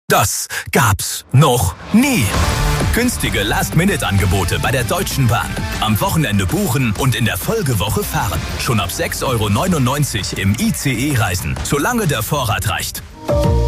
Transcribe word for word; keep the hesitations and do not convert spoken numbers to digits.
Das gab's noch nie. Günstige Last-Minute-Angebote bei der Deutschen Bahn. Am Wochenende buchen und in der Folgewoche fahren. Schon ab sechs Euro neunundneunzig im I C E reisen, solange der Vorrat reicht.